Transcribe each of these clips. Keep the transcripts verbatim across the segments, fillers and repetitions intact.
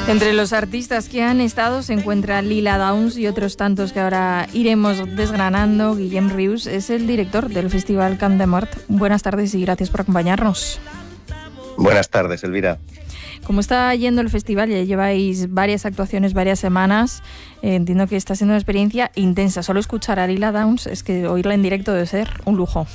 Entre los artistas que han estado se encuentra Lila Downs y otros tantos que ahora iremos desgranando. Guillem Rius es el director del Festival Camp de Mart. Buenas tardes y gracias por acompañarnos. Buenas tardes, Elvira. ¿Cómo está yendo el festival? Ya lleváis varias actuaciones, varias semanas. Eh, entiendo que está siendo una experiencia intensa. Solo escuchar a Lila Downs, es que oírla en directo debe ser un lujo.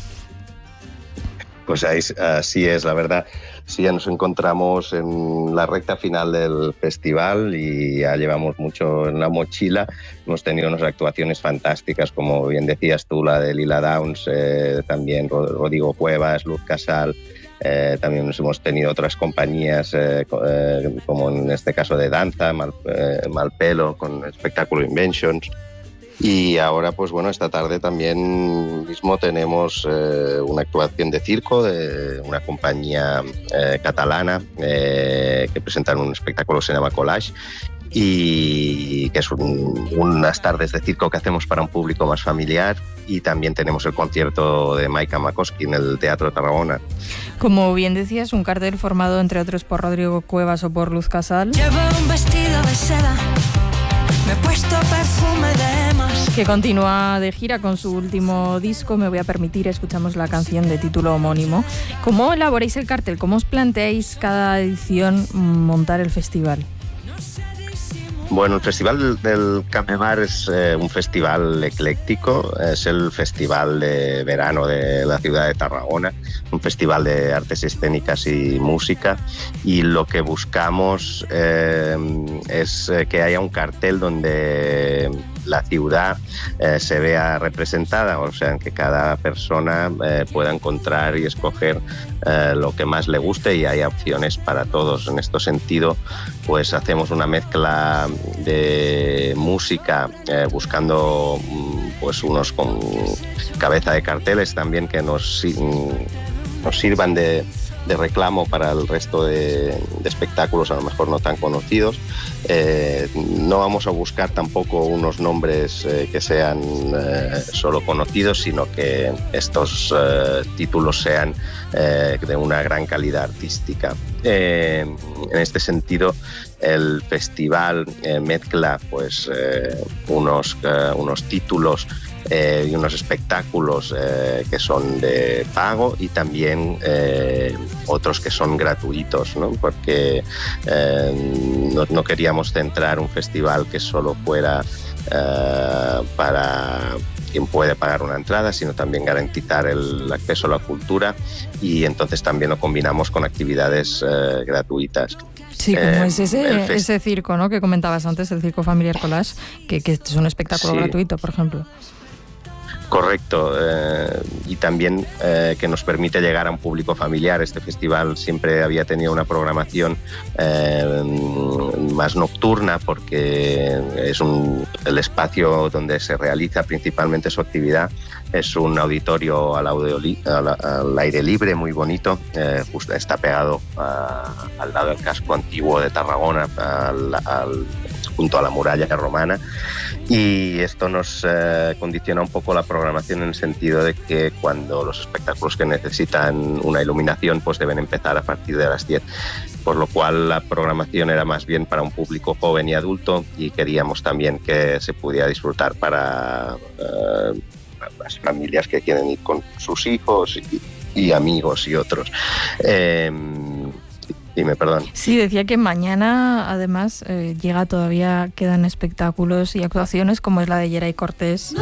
Pues ahí, así es, la verdad. Sí, ya nos encontramos en la recta final del festival y ya llevamos mucho en la mochila. Hemos tenido unas actuaciones fantásticas, como bien decías tú, la de Lila Downs, eh, también Rodrigo Cuevas, Luz Casal. Eh, también nos hemos tenido otras compañías, eh, eh, como en este caso de danza, Mal, eh, Malpelo, con el espectáculo Inventions. Y ahora, pues bueno, esta tarde también mismo tenemos eh, una actuación de circo de una compañía eh, catalana eh, que presentan un espectáculo que se llama Collage y que es un, unas tardes de circo que hacemos para un público más familiar. Y también tenemos el concierto de Maika Makoski en el Teatro de Tarragona. Como bien decías, un cartel formado entre otros por Rodrigo Cuevas o por Luz Casal. Llevo un vestido de seda, me he puesto perfume de emas. Que continúa de gira con su último disco, Me voy a permitir, escuchamos la canción de título homónimo. ¿Cómo elaboráis el cartel? ¿Cómo os planteáis cada edición montar el festival? Bueno, el Festival del Camp de Mart es eh, un festival ecléctico, es el festival de verano de la ciudad de Tarragona, un festival de artes escénicas y música, y lo que buscamos eh, es que haya un cartel donde la ciudad eh, se vea representada, o sea, que cada persona eh, pueda encontrar y escoger eh, lo que más le guste y haya opciones para todos. En este sentido, pues hacemos una mezcla de música eh, buscando pues unos con cabeza de carteles también que nos, nos sirvan de, de reclamo para el resto de, de espectáculos a lo mejor no tan conocidos. Eh, no vamos a buscar tampoco unos nombres eh, que sean eh, solo conocidos, sino que estos eh, títulos sean eh, de una gran calidad artística. Eh, en este sentido, el festival eh, mezcla pues eh, unos, eh, unos títulos eh, y unos espectáculos eh, que son de pago y también eh, otros que son gratuitos, ¿no? Porque eh, no, no queríamos centrar un festival que solo fuera eh, para quien puede pagar una entrada, sino también garantizar el acceso a la cultura, y entonces también lo combinamos con actividades eh, gratuitas. Sí, como eh, es ese, ese circo, ¿no?, que comentabas antes, el Circo Familiar Collage, que, que es un espectáculo sí. gratuito, por ejemplo. Correcto, eh, y también eh, que nos permite llegar a un público familiar. Este festival siempre había tenido una programación eh, más nocturna porque es un, el espacio donde se realiza principalmente su actividad. Es un auditorio al, audio, al, al aire libre muy bonito, eh, justo está pegado a, al lado del casco antiguo de Tarragona, al, al, junto a la muralla romana, y esto nos eh, condiciona un poco la programación en el sentido de que cuando los espectáculos que necesitan una iluminación pues deben empezar a partir de las diez, por lo cual la programación era más bien para un público joven y adulto, y queríamos también que se pudiera disfrutar para eh, las familias que quieren ir con sus hijos y, y amigos y otros. Eh, Dime, perdón. Sí, decía que mañana, además, eh, llega todavía, quedan espectáculos y actuaciones como es la de Yeray Cortés.